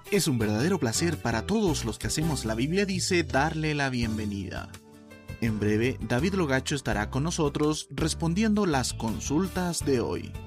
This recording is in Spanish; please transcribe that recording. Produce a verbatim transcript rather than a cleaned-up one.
Es un verdadero placer para todos los que hacemos La Biblia Dice darle la bienvenida. En breve, David Logacho estará con nosotros respondiendo las consultas de hoy.